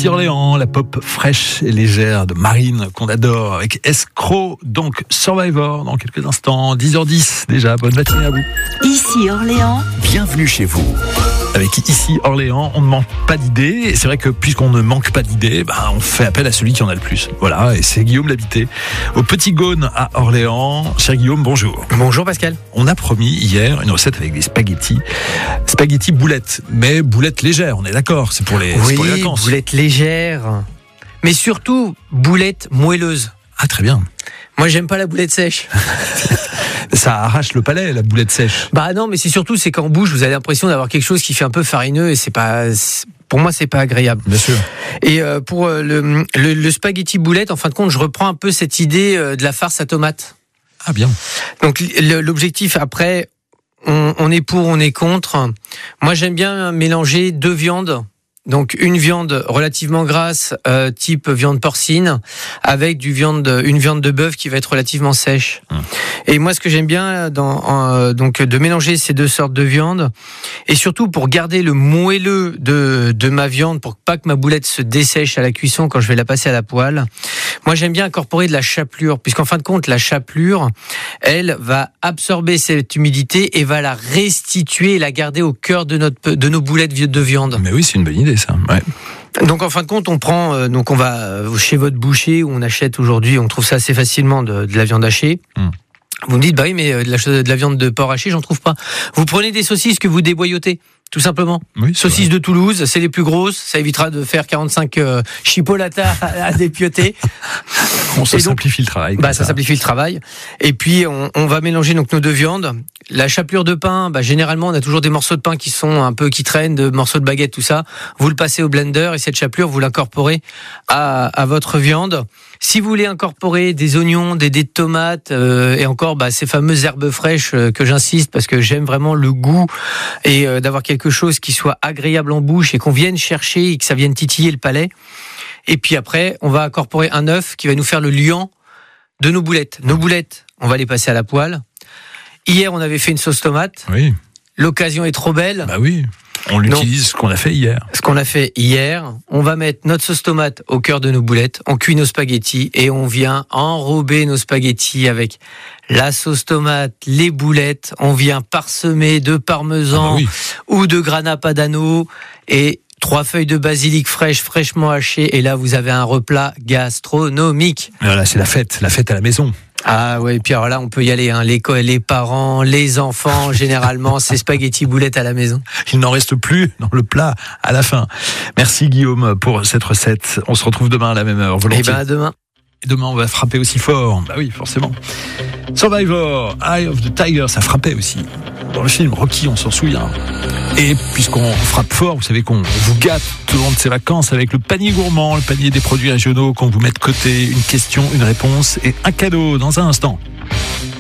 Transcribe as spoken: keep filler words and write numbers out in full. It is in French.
Ici Orléans, la pop fraîche et légère de Marine qu'on adore avec Escroc, donc Survivor dans quelques instants, dix heures dix déjà, bonne matinée à vous. Ici Orléans, bienvenue chez vous. Avec Ici Orléans, on ne manque pas d'idées et c'est vrai que puisqu'on ne manque pas d'idées, ben, on fait appel à celui qui en a le plus. Voilà, et c'est Guillaume Labité au Petit Gaune à Orléans. Cher Guillaume, bonjour. Bonjour Pascal. On a promis hier une recette avec des spaghettis, spaghettis boulettes, mais boulettes légères, on est d'accord, c'est pour les, oui, c'est pour les vacances. Boulettes légères, mais surtout boulettes moelleuses. Ah très bien. Moi j'aime pas la boulette sèche. Ça arrache le palais, la boulette sèche. Bah non, mais c'est surtout c'est qu'en bouche vous avez l'impression d'avoir quelque chose qui fait un peu farineux et c'est pas, c'est, pour moi c'est pas agréable. Bien sûr. Et euh, pour euh, le, le, le spaghetti boulette, en fin de compte, je reprends un peu cette idée euh, de la farce à tomate. Ah bien. Donc le, l'objectif après, on, on est pour, on est contre. Moi j'aime bien mélanger deux viandes. Donc une viande relativement grasse, euh, type viande porcine, avec du viande, une viande de bœuf qui va être relativement sèche. Mmh. Et moi, ce que j'aime bien, dans, en, donc de mélanger ces deux sortes de viande, et surtout pour garder le moelleux de, de ma viande, pour pas que ma boulette se dessèche à la cuisson quand je vais la passer à la poêle. Moi, j'aime bien incorporer de la chapelure, puisqu'en fin de compte, la chapelure, elle va absorber cette humidité et va la restituer et la garder au cœur de notre de nos boulettes de viande. Mais oui, c'est une bonne idée. Ça. Ouais. Donc en fin de compte, on prend, euh, donc on va euh, chez votre boucher où on achète aujourd'hui, on trouve ça assez facilement de, de la viande hachée. Mmh. Vous me dites, bah oui, mais de la, de la viande de porc hachée, j'en trouve pas. Vous prenez des saucisses que vous déboyotez, tout simplement. Oui, saucisses de Toulouse, c'est les plus grosses, ça évitera de faire quarante-cinq euh, chipolatas à, à dépioter. On se donc, simplifie le travail. Bah, ça. ça simplifie le travail. Et puis, on, on va mélanger donc nos deux viandes. La chapelure de pain, bah, généralement, on a toujours des morceaux de pain qui sont un peu, qui traînent, de morceaux de baguette, tout ça. Vous le passez au blender et cette chapelure, vous l'incorporez à, à votre viande. Si vous voulez incorporer des oignons, des dés de tomates, euh, et encore, bah, ces fameuses herbes fraîches euh, que j'insiste parce que j'aime vraiment le goût et euh, d'avoir quelque chose qui soit agréable en bouche et qu'on vienne chercher et que ça vienne titiller le palais. Et puis après, on va incorporer un œuf qui va nous faire le liant de nos boulettes. Nos boulettes, on va les passer à la poêle. Hier, on avait fait une sauce tomate. Oui. L'occasion est trop belle. Bah oui. On l'utilise, Donc, ce qu'on a fait hier. Ce qu'on a fait hier, on va mettre notre sauce tomate au cœur de nos boulettes, on cuit nos spaghettis et on vient enrober nos spaghettis avec la sauce tomate, les boulettes, on vient parsemer de parmesan ah bah oui. ou de grana padano et trois feuilles de basilic fraîches, fraîchement hachées, et là vous avez un repas gastronomique. Voilà, c'est la fête, la fête à la maison. Ah ouais, et puis alors là, on peut y aller, hein. les, les parents, les enfants, généralement, c'est spaghetti boulettes à la maison. Il n'en reste plus dans le plat à la fin. Merci Guillaume pour cette recette. On se retrouve demain à la même heure, volontiers. Et ben à demain. Et demain, on va frapper aussi fort. Bah oui, forcément. Survivor, Eye of the Tiger, ça frappait aussi. Dans le film Rocky, on s'en souvient. Et puisqu'on frappe fort, vous savez qu'on vous gâte tout au long de ces vacances avec le panier gourmand, le panier des produits régionaux qu'on vous met de côté. Une question, une réponse et un cadeau dans un instant.